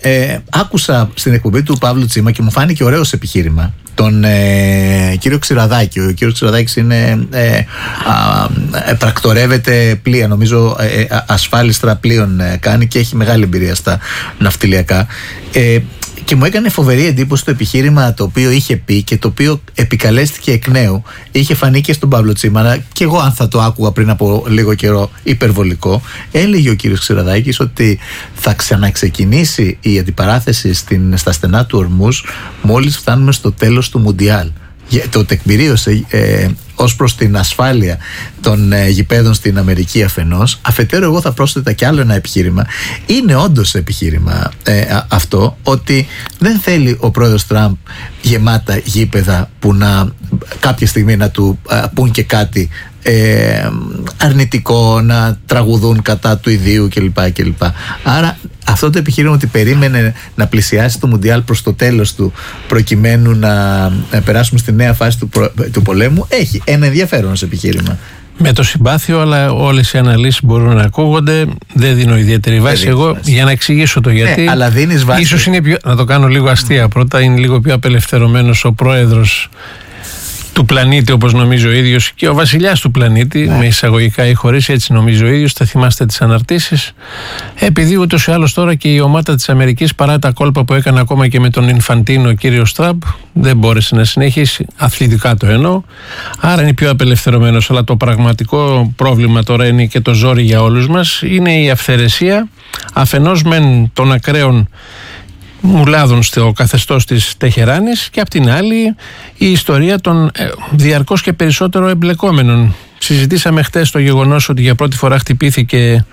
άκουσα στην εκπομπή του Παύλου Τσίμα και μου φάνηκε ωραίος επιχείρημα τον κύριο Ξηραδάκη. Ο κύριος Ξηραδάκης είναι τρακτορεύεται πλοία, νομίζω ασφάλιστρα πλοίων κάνει και έχει μεγάλη εμπειρία στα ναυτιλιακά, και μου έκανε φοβερή εντύπωση το επιχείρημα το οποίο είχε πει και το οποίο επικαλέστηκε εκ νέου. Είχε φανεί και στον Παύλο Τσίμανα, και εγώ αν θα το άκουγα πριν από λίγο καιρό υπερβολικό. Έλεγε ο κύριος Ξηραδάκης ότι θα ξαναξεκινήσει η αντιπαράθεση στα στενά του Ορμούζ μόλις φτάνουμε στο τέλος του Μουντιάλ. Το τεκμηρίωσε ως προς την ασφάλεια των γηπέδων στην Αμερική αφενός. Αφετέρου, εγώ θα πρόσθετα κι άλλο ένα επιχείρημα. Είναι όντως επιχείρημα αυτό, ότι δεν θέλει ο πρόεδρος Τραμπ γεμάτα γήπεδα που κάποια στιγμή να του πούν και κάτι αρνητικό, να τραγουδούν κατά του ιδίου κλπ. Άρα αυτό το επιχείρημα ότι περίμενε να πλησιάσει το Μουντιάλ προς το τέλος του προκειμένου να περάσουμε στη νέα φάση του πολέμου έχει ένα ενδιαφέρον ως επιχείρημα. Με το συμπάθειο, αλλά όλες οι αναλύσεις μπορούν να ακούγονται. Δεν δίνω ιδιαίτερη βάση εγώ για να εξηγήσω το γιατί. Αλλά δίνεις βάση. Ίσως είναι να το κάνω λίγο αστεία πρώτα. Είναι λίγο πιο απελευθερωμένος ο πρόεδρος του πλανήτη, όπως νομίζει ο ίδιος, και ο βασιλιάς του πλανήτη, με εισαγωγικά ή χωρίς, έτσι νομίζει ο ίδιος. Θα θυμάστε τις αναρτήσεις. Επειδή ούτως ή άλλως τώρα και η ομάδα της Αμερικής, παρά τα κόλπα που έκανε ακόμα και με τον Ινφαντίνο ο κύριος Τραμπ, δεν μπόρεσε να συνεχίσει, αθλητικά το εννοώ. Άρα είναι πιο απελευθερωμένος. Αλλά το πραγματικό πρόβλημα τώρα είναι, και το ζόρι για όλους μας, είναι η αυθαιρεσία αφενός μεν των ακραίων μουλάδων στο καθεστώς της Τεχεράνης, και απ' την άλλη η ιστορία των διαρκώς και περισσότερο εμπλεκόμενων. Συζητήσαμε χτες το γεγονός ότι για πρώτη φορά χτυπήθηκε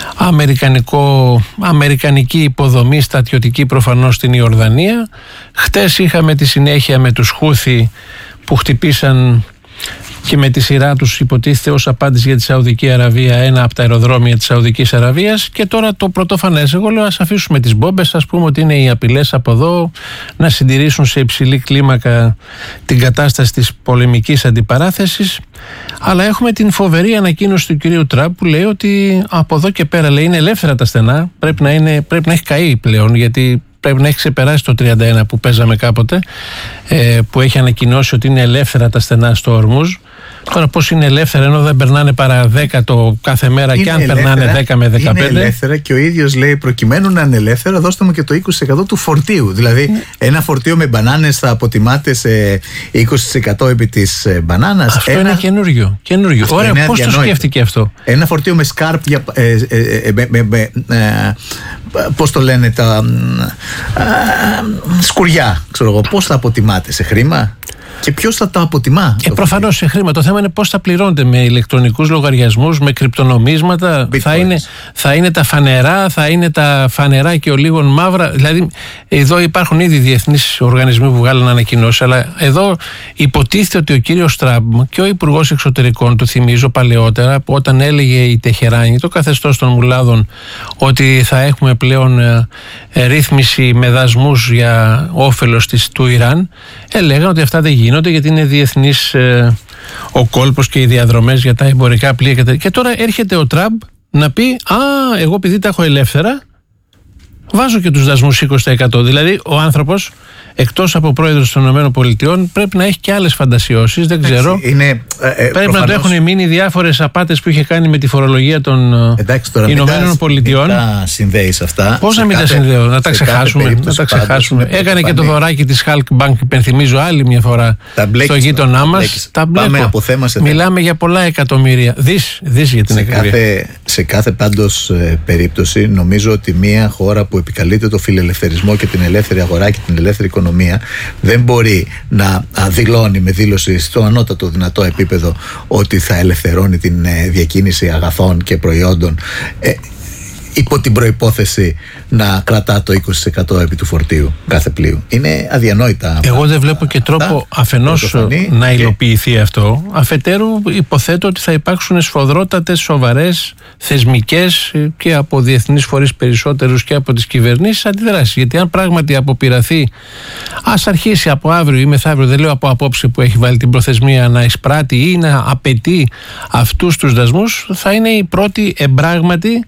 αμερικανική υποδομή στρατιωτική προφανώς στην Ιορδανία. Χτες είχαμε τη συνέχεια με τους Χούθι που χτυπήσαν και με τη σειρά τους υποτίθεται ως απάντηση για τη Σαουδική Αραβία ένα από τα αεροδρόμια της Σαουδικής Αραβίας. Και τώρα το πρωτοφανές, εγώ λέω ας αφήσουμε τις μπόμπες, ας πούμε ότι είναι οι απειλές από εδώ να συντηρήσουν σε υψηλή κλίμακα την κατάσταση της πολεμικής αντιπαράθεσης. Αλλά έχουμε την φοβερή ανακοίνωση του κυρίου Τραμπ που λέει ότι από εδώ και πέρα, λέει, είναι ελεύθερα τα στενά, πρέπει να έχει καεί πλέον, γιατί πρέπει να έχει ξεπεράσει το 31 που παίζαμε κάποτε, που έχει ανακοινώσει ότι είναι ελεύθερα τα στενά στο Ορμούζ. Τώρα πώς είναι ελεύθερα ενώ δεν περνάνε παρά 10 το κάθε μέρα, είναι, και αν περνάνε 10 με 15. Είναι ελεύθερα, και ο ίδιος λέει προκειμένου να είναι ελεύθερα δώστε μου και το 20% του φορτίου. Δηλαδή ένα φορτίο με μπανάνες θα αποτιμάται σε 20% επί της μπανάνας. Αυτό είναι καινούριο. Ωραία, πώς το σκέφτηκε αυτό? Ένα φορτίο με σκάρπ, πώς το λένε, τα σκουριά, ξέρω εγώ, πώς θα αποτιμάται σε χρήμα? Και ποιος θα τα αποτιμά? Προφανώς σε χρήμα. Το θέμα είναι πώς θα πληρώνεται, με ηλεκτρονικούς λογαριασμούς, με κρυπτονομίσματα. Θα είναι τα φανερά, θα είναι τα φανερά και ο λίγων μαύρα. Δηλαδή, εδώ υπάρχουν ήδη διεθνείς οργανισμοί που βγάλουν ανακοινώσεις, αλλά εδώ υποτίθεται ότι ο κύριος Τραμπ και ο Υπουργός Εξωτερικών, του θυμίζω παλαιότερα, που όταν έλεγε η Τεχεράνη, το καθεστώς των μουλάδων, ότι θα έχουμε πλέον ρύθμιση με δασμούς για όφελος του Ιράν, έλεγαν ότι αυτά δεν γίνονται γιατί είναι διεθνής ο κόλπος και οι διαδρομές για τα εμπορικά πλοία. Και τώρα έρχεται ο Τραμπ να πει εγώ επειδή τα έχω ελεύθερα βάζω και τους δασμούς 20%. Δηλαδή ο άνθρωπος, εκτός από πρόεδρος των ΗΠΑ, πρέπει να έχει και άλλες φαντασιώσεις, δεν ξέρω. Πρέπει προφανώς να του έχουν μείνει διάφορες απάτες που είχε κάνει με τη φορολογία των Ηνωμένων Πολιτειών. Τα συνδέεις αυτά. Πώς να μην τα συνδέω, να τα ξεχάσουμε. Έκανε και το δωράκι της Hulk Bank, υπενθυμίζω άλλη μια φορά, στο γείτονά μας. Τα μπλέκω. Μιλάμε για πολλά εκατομμύρια. Δις για την ακρίβεια. Σε κάθε πάντως περίπτωση, νομίζω ότι μια χώρα που επικαλείται το φιλελευθερισμό και την ελεύθερη αγορά και την ελεύθερη οικονομία δεν μπορεί να δηλώνει με δήλωση στο ανώτατο δυνατό επίπεδο ότι θα ελευθερώνει την διακίνηση αγαθών και προϊόντων υπό την προϋπόθεση να κρατά το 20% επί του φορτίου κάθε πλοίου. Είναι αδιανόητα. Εγώ δεν βλέπω και τρόπο αφενός να υλοποιηθεί αυτό. Αφετέρου υποθέτω ότι θα υπάρξουν σφοδρότατες, σοβαρές, θεσμικές και από διεθνείς φορείς περισσότερους και από τις κυβερνήσεις αντιδράσεις. Γιατί αν πράγματι αποπειραθεί, ας αρχίσει από αύριο ή μεθαύριο, δεν λέω από απόψε που έχει βάλει την προθεσμία, να εισπράττει ή να απαιτεί αυτούς τους δασμούς, θα είναι η πρώτη εμπράγματη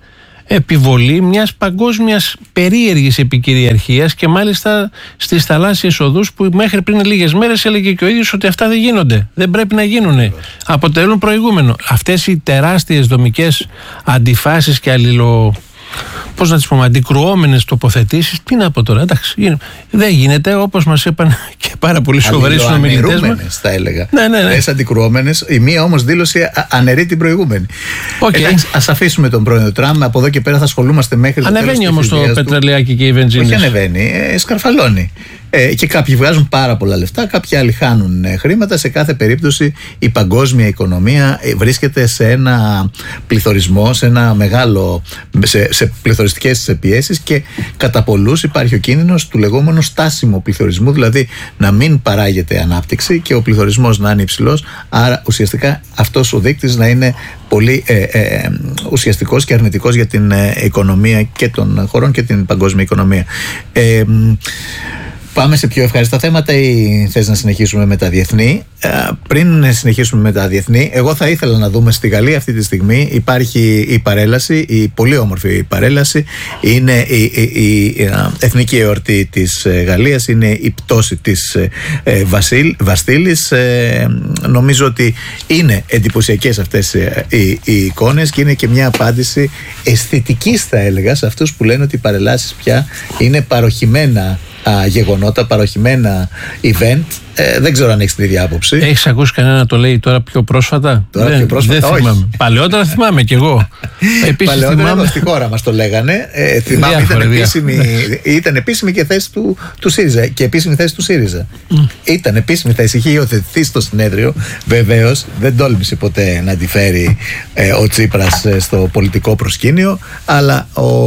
επιβολή μιας παγκόσμιας περίεργης επικυριαρχίας και μάλιστα στις θαλάσσιες οδούς που μέχρι πριν λίγες μέρες έλεγε και ο ίδιος ότι αυτά δεν γίνονται, δεν πρέπει να γίνουν, αποτελούν προηγούμενο. Αυτές οι τεράστιες δομικές αντιφάσεις και πώς να τις πούμε, αντικρουόμενες τοποθετήσεις, τι να πω τώρα, εντάξει, δεν γίνεται, όπως μας είπαν και πάρα πολύ σοβαροί συνομιλητές μας. Θα έλεγα. Ναι. Αντικρουόμενες, η μία όμως δήλωση αναιρεί την προηγούμενη. Εντάξει, ας αφήσουμε τον πρώην Τραμπ, από εδώ και πέρα θα ασχολούμαστε μέχρι το τέλος. Ανεβαίνει όμως το πετρελαιάκι και η βενζίνη. Όχι, ανεβαίνει, σκαρφαλώνει. Και κάποιοι βγάζουν πάρα πολλά λεφτά, κάποιοι άλλοι χάνουν χρήματα. Σε κάθε περίπτωση η παγκόσμια οικονομία βρίσκεται σε ένα πληθωρισμό, σε ένα μεγάλο, σε πληθωριστικές πιέσεις, και κατά πολλούς υπάρχει ο κίνδυνος του λεγόμενου στάσιμου πληθωρισμού, δηλαδή να μην παράγεται ανάπτυξη και ο πληθωρισμός να είναι υψηλός, άρα ουσιαστικά αυτός ο δείκτης να είναι πολύ ουσιαστικός και αρνητικός για την οικονομία και των χωρών και την παγκόσμια οικονομία. Πάμε σε πιο ευχάριστα θέματα ή θες να συνεχίσουμε με τα διεθνή? Πριν συνεχίσουμε με τα διεθνή, εγώ θα ήθελα να δούμε στη Γαλλία αυτή τη στιγμή υπάρχει η παρέλαση, η πολύ όμορφη παρέλαση. Είναι η εθνική εορτή της Γαλλίας, είναι η πτώση της Βαστίλης. Νομίζω ότι είναι εντυπωσιακές αυτές οι εικόνες και είναι και μια απάντηση αισθητικής, θα έλεγα, σε αυτούς που λένε ότι οι παρελάσεις πια είναι παροχημένα γεγονότα, παροχημένα event. Δεν ξέρω αν έχεις την ίδια άποψη. Έχεις ακούσει κανένα να το λέει τώρα πιο πρόσφατα? Πιο πρόσφατα, δεν θυμάμαι. Παλαιότερα θυμάμαι κι εγώ. Παλαιότερα θυμάμαι... στη χώρα μας το λέγανε. Θυμάμαι, ήταν επίσημη και θέση του ΣΥΡΙΖΑ και επίσημη θέση του ΣΥΡΙΖΑ. Ήταν επίσημη θέση, είχε υιοθετηθεί στο συνέδριο. Βεβαίως δεν τόλμησε ποτέ να τη φέρει ο Τσίπρας στο πολιτικό προσκήνιο, αλλά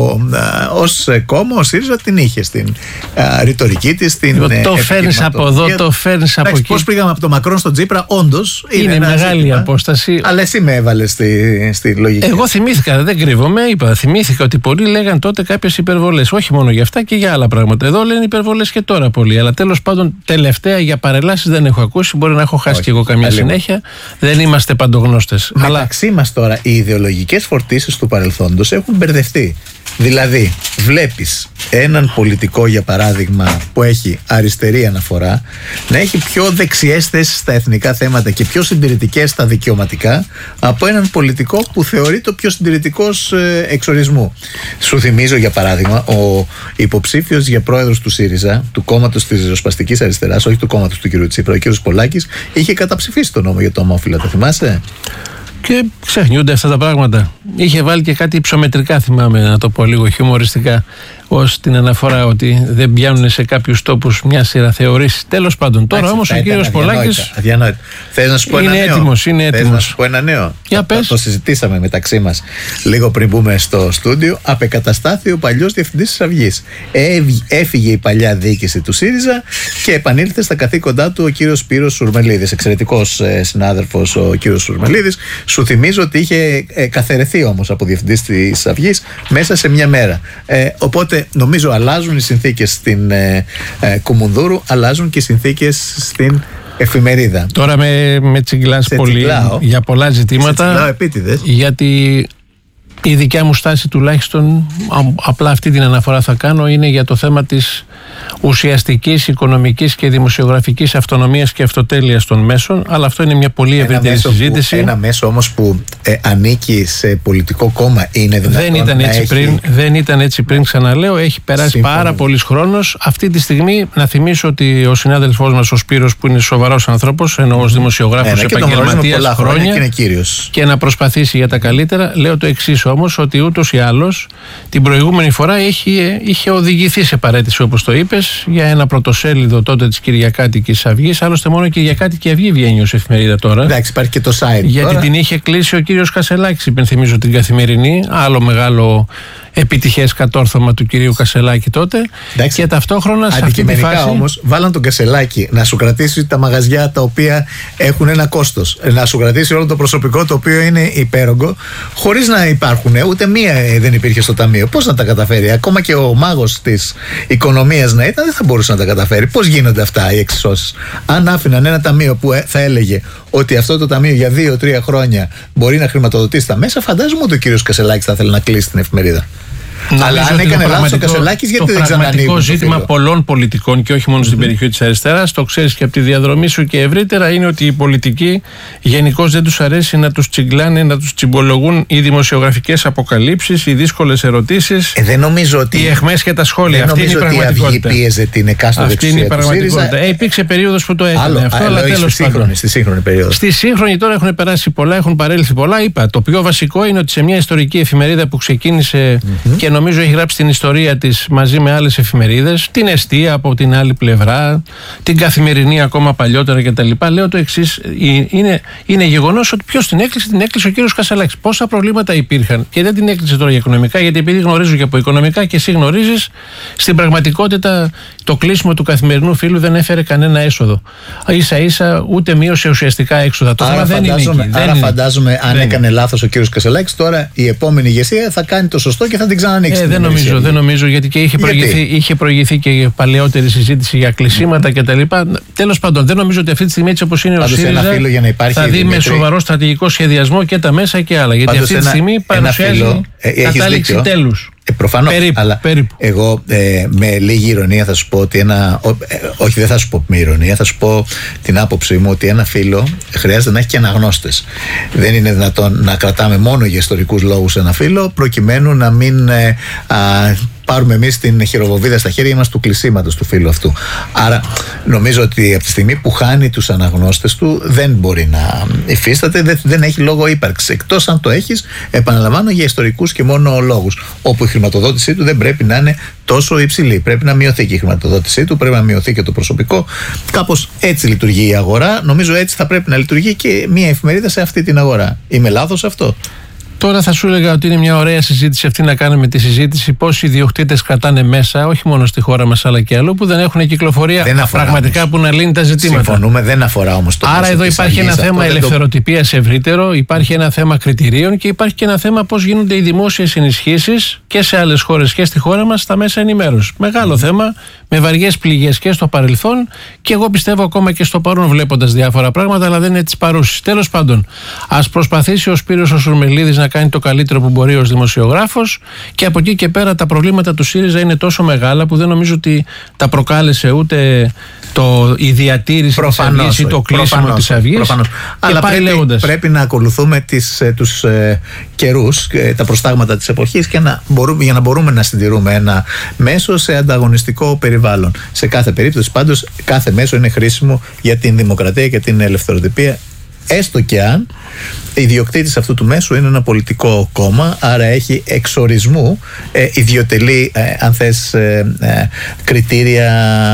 ως κόμμα ο ΣΥΡΙΖΑ την είχε στην ρητορική της. Το φέρνεις από εδώ, το φέρνεις από εκεί. Πώς πήγαμε από το Μακρόν στον Τσίπρα, όντως είναι μεγάλη ζήτημα, απόσταση. Αλλά εσύ με έβαλες στη λογική. Εγώ θυμήθηκα, δεν κρύβομαι, θυμήθηκα ότι πολλοί λέγαν τότε κάποιες υπερβολές. Όχι μόνο για αυτά και για άλλα πράγματα. Εδώ λένε υπερβολές και τώρα πολλοί. Αλλά τέλος πάντων, τελευταία για παρελάσεις δεν έχω ακούσει. Μπορεί να έχω χάσει κι εγώ καμιά συνέχεια. Δεν είμαστε παντογνώστες. Μεταξύ μας τώρα, οι ιδεολογικές φορτίσεις του παρελθόντος έχουν μπερδευτεί. Δηλαδή, βλέπεις έναν πολιτικό, για παράδειγμα, που έχει αριστερή αναφορά, να έχει πιο δεξιές θέσεις στα εθνικά θέματα και πιο συντηρητικές στα δικαιωματικά, από έναν πολιτικό που θεωρείται ο πιο συντηρητικός εξορισμού. Σου θυμίζω, για παράδειγμα, ο υποψήφιος για πρόεδρος του ΣΥΡΙΖΑ, του κόμματος της ριζοσπαστικής αριστεράς, όχι του κόμματος του κ. Τσίπρα, ο κ. Πολάκης, είχε καταψηφίσει το νόμο για το ομόφυλα. Το θυμάσαι? Και ξεχνιούνται αυτά τα πράγματα. Είχε βάλει και κάτι υψομετρικά, θυμάμαι, να το πω λίγο χιουμοριστικά, ως την αναφορά ότι δεν πιάνουν σε κάποιους τόπους μια σειρά θεωρήσεις. Τέλος πάντων, τώρα όμως ο κύριος Πολάκης θες να σου πω είναι έτοιμος. Θες να σου πω ένα νέο? Το συζητήσαμε μεταξύ μας λίγο πριν μπούμε στο στούντιο. Απεκαταστάθη ο παλιός διευθυντής της Αυγής. Έφυγε η παλιά διοίκηση του ΣΥΡΙΖΑ και επανήλθε στα καθήκοντά του ο κύριος Σπύρος Σουρμελίδης. Εξαιρετικός συνάδελφος ο κύριος Σουρμελίδης. Σου θυμίζω ότι είχε καθαιρεθεί όμως από διευθυντής της Αυγής μέσα σε μια μέρα. Οπότε νομίζω αλλάζουν οι συνθήκες στην Κουμουνδούρου, αλλάζουν και οι συνθήκες στην εφημερίδα. Τώρα με τσιγκλάς πολύ για πολλά ζητήματα. Επίτηδες. Γιατί η δικιά μου στάση, τουλάχιστον, απλά αυτή την αναφορά θα κάνω, είναι για το θέμα της ουσιαστικής, οικονομικής και δημοσιογραφικής αυτονομίας και αυτοτέλειας των μέσων, αλλά αυτό είναι μια πολύ ευρύτερη συζήτηση. Ένα μέσο όμως που ανήκει σε πολιτικό κόμμα είναι δυνατόν? Δεν ήταν έτσι πριν, ξαναλέω, έχει περάσει πάρα πολύς χρόνος. Αυτή τη στιγμή να θυμίσω ότι ο συνάδελφός μας ο Σπύρος, που είναι σοβαρός άνθρωπος, ενώ ως δημοσιογράφος επαγγελματίας χρόνια και να προσπαθήσει για τα καλύτερα, λέω το εξής όμως, ότι ούτως ή άλλως την προηγούμενη φορά είχε οδηγηθεί σε παραίτηση, όπως το είπες, για ένα πρωτοσέλιδο τότε της Κυριακάτικης Αυγής. Άλλωστε, μόνο η Κυριακάτικη Αυγή βγαίνει ως εφημερίδα τώρα. Εντάξει, υπάρχει και το site. Γιατί τώρα την είχε κλείσει ο κύριος Κασελάκης, υπενθυμίζω, την Καθημερινή. Άλλο μεγάλο επιτυχές κατόρθωμα του κυρίου Κασελάκη τότε. Εντάξει, και ταυτόχρονα σε αυτή τη φάση. Όμως βάλαν τον Κασελάκη να σου κρατήσει τα μαγαζιά τα οποία έχουν ένα κόστος, να σου κρατήσει όλο το προσωπικό το οποίο είναι υπέρογκο, χωρίς να υπάρχουν ούτε μία δεν υπήρχε στο ταμείο. Πώς να τα καταφέρει? Ακόμα και ο μάγος της οικονομίας να ήταν, δεν θα μπορούσε να τα καταφέρει. Πώς γίνονται αυτά οι εξισώσεις? Αν άφηναν ένα ταμείο που θα έλεγε ότι αυτό το ταμείο για 2-3 χρόνια μπορεί να χρηματοδοτήσει τα μέσα, φαντάζομαι ότι ο κύριος Κασελάκης θα ήθελε να κλείσει την εφημερίδα. Αλλά αν έκανε λάθος ο Κασελάκης, γιατί δεν ξανανοίγει? Το ζήτημα πολλών πολιτικών και όχι μόνο στην περιοχή της αριστεράς, το ξέρεις και από τη διαδρομή σου και ευρύτερα, είναι ότι οι πολιτικοί γενικώς δεν τους αρέσει να τους τσιγκλάνε, να τους τσιμπολογούν οι δημοσιογραφικές αποκαλύψεις, οι δύσκολες ερωτήσεις, δεν νομίζω ότι, οι αιχμές και τα σχόλια. Αυτή είναι η πραγματικότητα. Πίεζε την εκάστοτε εξουσία. Αυτή είναι η πραγματικότητα. Υπήρξε περίοδος που το έκανε αυτό, αλλά τέλος πάντων. Στη σύγχρονη περίοδο. Στη σύγχρονη τώρα έχουν περάσει πολλά, έχουν παρέλθει πολλά. Είπα, το πιο βασικό είναι ότι σε μια ιστορική εφημερίδα που ξεκίνησε και νομίζω έχει γράψει την ιστορία της μαζί με άλλες εφημερίδες, την Εστία από την άλλη πλευρά, την Καθημερινή ακόμα παλιότερα κτλ. Λέω το εξής: είναι γεγονός ότι ποιος την έκλεισε ο κύριος Κασελάκης. Πόσα προβλήματα υπήρχαν και δεν την έκλεισε τώρα για οικονομικά, γιατί επειδή γνωρίζω και από οικονομικά και εσύ γνωρίζεις, στην πραγματικότητα το κλείσιμο του Καθημερινού Φίλου δεν έφερε κανένα έσοδο. Ίσα-ίσα ούτε μείωσε ουσιαστικά έξοδα. Το θέμα δεν είναι εκεί. Άρα φαντάζομαι, αν έκανε λάθος ο κύριος Κασελάκης, τώρα η επόμενη ηγεσία θα κάνει το σωστό και θα την ξανανοίξει. Δεν νομίζω, γιατί και είχε προηγηθεί και παλαιότερη συζήτηση για κλεισίματα κτλ. Τέλος πάντων, δεν νομίζω ότι αυτή τη στιγμή, έτσι όπως είναι ο ΣΥΡΙΖΑ, θα δει με σοβαρό στρατηγικό σχεδιασμό και τα μέσα και άλλα. Γιατί αυτή τη στιγμή παρουσιάζει κατάληξη τέλους. Προφανώς, αλλά εγώ με λίγη ηρωνία θα σου πω ότι όχι, δεν θα σου πω με ηρωνία, θα σου πω την άποψή μου ότι ένα φύλλο χρειάζεται να έχει και αναγνώστες. Δεν είναι δυνατόν να κρατάμε μόνο για ιστορικούς λόγους ένα φύλλο, προκειμένου να μην πάρουμε εμείς την χειροβοβίδα στα χέρια μας του κλεισίματος του φύλλου αυτού. Άρα νομίζω ότι από τη στιγμή που χάνει τους αναγνώστες του, δεν μπορεί να υφίσταται, δεν έχει λόγο ύπαρξης. Εκτός αν το έχεις, επαναλαμβάνω, για ιστορικούς και μόνο λόγους, όπου η χρηματοδότησή του δεν πρέπει να είναι τόσο υψηλή. Πρέπει να μειωθεί και η χρηματοδότησή του, πρέπει να μειωθεί και το προσωπικό. Κάπως έτσι λειτουργεί η αγορά. Νομίζω έτσι θα πρέπει να λειτουργεί και μια εφημερίδα σε αυτή την αγορά. Είμαι λάθος αυτό? Τώρα θα σου έλεγα ότι είναι μια ωραία συζήτηση αυτή να κάνουμε τη συζήτηση πώς οι ιδιοκτήτες κρατάνε μέσα, όχι μόνο στη χώρα μας αλλά και αλλού, που δεν έχουν κυκλοφορία πραγματικά όμως που να λύνει τα ζητήματα. Συμφωνούμε, δεν αφορά όμως το. Άρα εδώ υπάρχει ένα θέμα ελευθεροτυπίας ευρύτερο, υπάρχει ένα θέμα κριτηρίων και υπάρχει και ένα θέμα πώς γίνονται οι δημόσιες ενισχύσεις και σε άλλες χώρες και στη χώρα μας στα μέσα ενημέρωσης. Μεγάλο θέμα, με βαριές πληγές και στο παρελθόν και εγώ πιστεύω ακόμα και στο παρόν, βλέποντας διάφορα πράγματα, αλλά δεν είναι της παρούσης. Τέλος πάντων, ας προσπαθήσει ο Σπύρος ο Σουρμελίδης να κάνει το καλύτερο που μπορεί ως δημοσιογράφος και από εκεί και πέρα τα προβλήματα του ΣΥΡΙΖΑ είναι τόσο μεγάλα που δεν νομίζω ότι τα προκάλεσε ούτε η διατήρηση της Αυγής ή το κλείσιμο της Αυγής. Αλλά πρέπει να ακολουθούμε τους καιρούς, τα προστάγματα της εποχής και για να μπορούμε να συντηρούμε ένα μέσο σε ανταγωνιστικό περιβάλλον. Σε κάθε περίπτωση πάντως κάθε μέσο είναι χρήσιμο για την δημοκρατία και την ελευθεροτυπία, έστω και αν ιδιοκτήτης αυτού του μέσου είναι ένα πολιτικό κόμμα, άρα έχει εξορισμού ιδιωτελή, αν θες, κριτήρια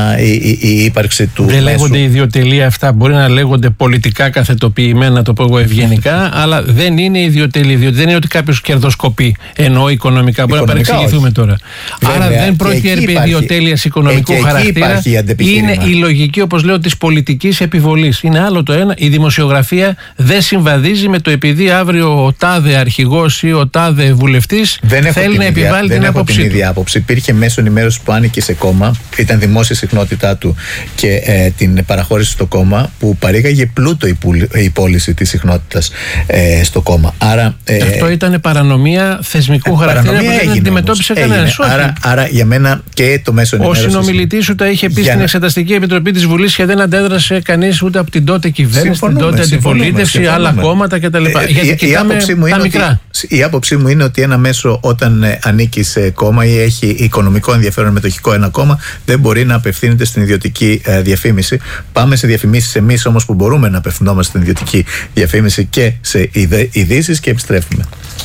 η ύπαρξη του δεν μέσου. Δεν λέγονται ιδιωτελή αυτά, μπορεί να λέγονται πολιτικά καθετοποιημένα, το πω εγώ ευγενικά, αλλά δεν είναι ιδιωτελή. Δεν είναι ότι κάποιος κερδοσκοπεί, εννοώ οικονομικά. Μπορεί να παρεξηγηθούμε τώρα. Βέβαια, άρα δεν πρόκειται επί ιδιωτέλειας οικονομικού χαρακτήρα. Είναι η λογική, όπως λέω, της πολιτικής επιβολής. Είναι άλλο το ένα. Η δημοσιογραφία δεν συμβαδίζει με το επειδή αύριο ο τάδε αρχηγός ή ο τάδε βουλευτής θέλει να επιβάλλει την άποψή του. Δεν έχω την ίδια άποψη. Υπήρχε μέσο ενημέρωση που άνοιγε σε κόμμα, ήταν δημόσια συχνότητά του και την παραχώρησε στο κόμμα, που παρήγαγε πλούτο η πώληση της συχνότητας στο κόμμα. Άρα, αυτό ήταν παρανομία θεσμικού χαρακτήρα που δεν αντιμετώπισε κανένας. Άρα για μένα και το μέσο ενημέρωση. Ο συνομιλητής σου τα είχε πει στην Εξεταστική Επιτροπή της Βουλής και δεν αντέδρασε κανείς ούτε από την τότε κυβέρνηση, την τότε αντιπολίτευση, άλλα κόμματα κτλ. Γιατί κοιτάμε τα μικρά. Η άποψή μου είναι ότι ένα μέσο, όταν ανήκει σε κόμμα ή έχει οικονομικό ενδιαφέρον μετοχικό ένα κόμμα, δεν μπορεί να απευθύνεται στην ιδιωτική διαφήμιση. Πάμε σε διαφημίσεις εμείς όμως που μπορούμε να απευθυνόμαστε στην ιδιωτική διαφήμιση και σε ειδήσεις και επιστρέφουμε.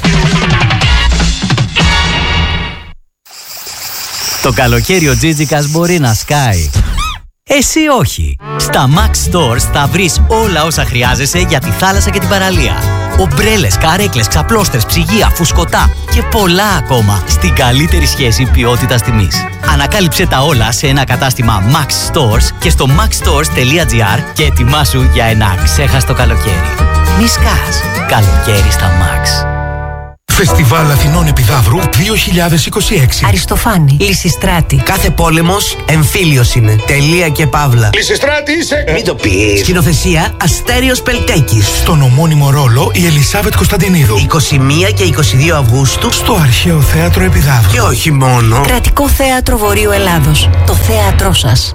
Το καλοκαίρι ο Τζίτζικας μπορεί να σκάει. Εσύ όχι. Στα Max Stores θα βρεις όλα όσα χρειάζεσαι για τη θάλασσα και την παραλία. Ομπρέλες, καρέκλες, ξαπλώστρες, ψυγεία, φουσκωτά και πολλά ακόμα στην καλύτερη σχέση ποιότητας τιμής. Ανακάλυψε τα όλα σε ένα κατάστημα Max Stores και στο maxstores.gr και ετοιμάσου για ένα ξέχαστο καλοκαίρι. Μη σκάς. Καλοκαίρι στα Max. Φεστιβάλ Αθηνών Επιδαύρου 2026. Αριστοφάνη. Λυσιστράτη. Κάθε πόλεμος εμφύλιος είναι. Τελεία και παύλα. Λυσιστράτη είσαι! Μην το πεις. Σκηνοθεσία Αστέριος Πελτέκης. Στον ομώνυμο ρόλο η Ελισάβετ Κωνσταντινίδου. 21 και 22 Αυγούστου. Στο Αρχαίο Θέατρο Επιδαύρου. Και όχι μόνο. Κρατικό Θέατρο Βορείου Ελλάδος. Το θέατρό σας.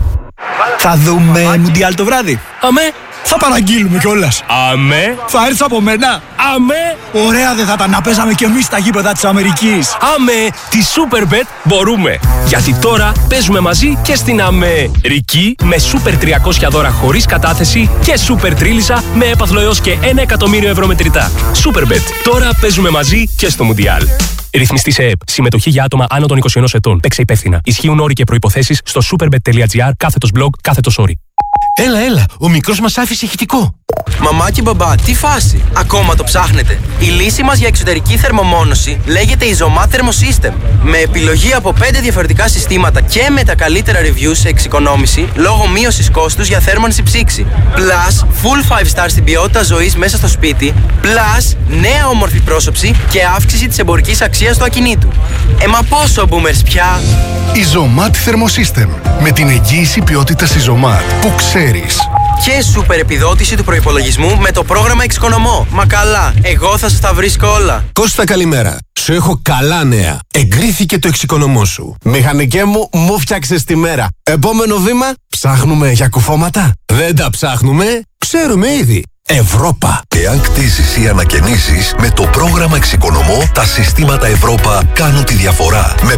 Θα δούμε Μουντιάλ το βράδυ. Αμέ. Θα παραγγείλουμε κιόλας. Αμέ. Θα έρθεις από μένα. Αμέ. Ωραία δεν θα ήταν να παίζαμε κι εμείς στα γήπεδα της Αμερικής. Αμέ. Τη Superbet μπορούμε. Γιατί τώρα παίζουμε μαζί και στην Αμερική με Super 300 δώρα χωρίς κατάθεση και Super Τρίλισσα με έπαθλο έως και 1 εκατομμύριο ευρώ μετρητά. Superbet. Τώρα παίζουμε μαζί και στο Μουντιάλ. Ρυθμιστή σε ΕΕΠ. Συμμετοχή για άτομα άνω των 21 ετών. Παίξε υπεύθυνα. Ισχύουν όροι και προϋποθέσεις στο superbet.gr/blog/. Έλα, ο μικρός μας άφησε ηχητικό. Μαμά και μπαμπά, τι φάση. Ακόμα το ψάχνετε? Η λύση μας για εξωτερική θερμομόνωση λέγεται Isomat Thermosystem. Με επιλογή από 5 διαφορετικά συστήματα και με τα καλύτερα reviews σε εξοικονόμηση λόγω μείωσης κόστους για θέρμανση ψήξη. Plus, full 5 star στην ποιότητα ζωής μέσα στο σπίτι. Plus, νέα όμορφη πρόσωψη και αύξηση της εμπορικής αξίας του ακινήτου. Μα πόσο boomers πια? Isomat Thermosystem. Με την εγγύηση ποιότητας Isomat που ξέρεις. Και σούπερ επιδότηση του προϋπολογισμού με το πρόγραμμα Εξοικονομώ. Μα καλά, εγώ θα σας τα βρίσκω όλα. Κώστα, καλημέρα. Σου έχω καλά νέα. Εγκρίθηκε το εξοικονομώ σου. Μηχανικέ μου φτιάξες τη μέρα. Επόμενο βήμα, ψάχνουμε για κουφώματα. Δεν τα ψάχνουμε, ξέρουμε ήδη. Ευρώπα. Εάν κτίσεις ή ανακαινήσεις, με το πρόγραμμα Εξοικονομώ, τα συστήματα Ευρώπα κάνουν τη διαφορά. Με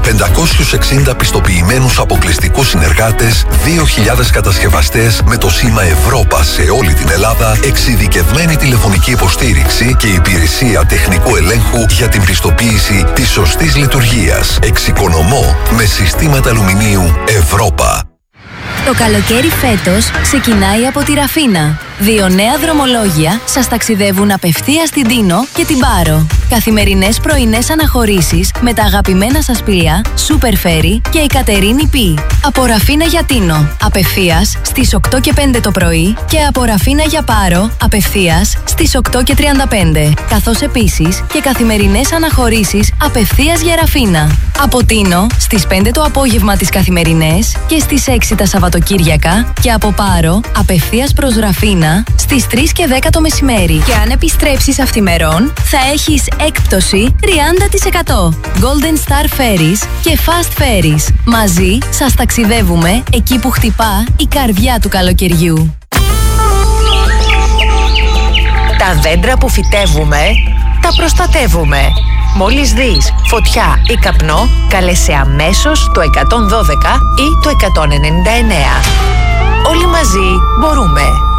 560 πιστοποιημένους αποκλειστικούς συνεργάτες, 2.000 κατασκευαστές με το σήμα Ευρώπα σε όλη την Ελλάδα, εξειδικευμένη τηλεφωνική υποστήριξη και υπηρεσία τεχνικού ελέγχου για την πιστοποίηση της σωστής λειτουργίας. Εξοικονομώ με συστήματα αλουμινίου Ευρώπα. Το καλοκαίρι φέτος ξεκινάει από τη Ραφίνα. 2 νέα δρομολόγια σας ταξιδεύουν απευθείας στην Τίνο και την Πάρο. Καθημερινές πρωινές αναχωρήσεις με τα αγαπημένα σας πλοία Super Ferry και η Κατερίνη Π. Από Ραφίνα για Τίνο, απευθείας στις 8 και 5 το πρωί και από Ραφίνα για Πάρο, απευθείας στις 8 και 35. Καθώς επίσης και καθημερινές αναχωρήσεις απευθείας για Ραφίνα. Από Τίνο στις 5 το απόγευμα τις καθημερινές και στις 6 τα Σαββατοκύριακα και από Πάρο απευθείας προς Ραφίνα στις 3 και 10 το μεσημέρι. Και αν επιστρέψεις αυθημερών, θα έχεις έκπτωση 30%. Golden Star Ferries και Fast Ferries. Μαζί σας ταξιδεύουμε εκεί που χτυπά η καρδιά του καλοκαιριού. Τα δέντρα που φυτεύουμε, τα προστατεύουμε. Μόλις δεις φωτιά ή καπνό, καλέσαι αμέσως το 112 ή το 199. Όλοι μαζί μπορούμε.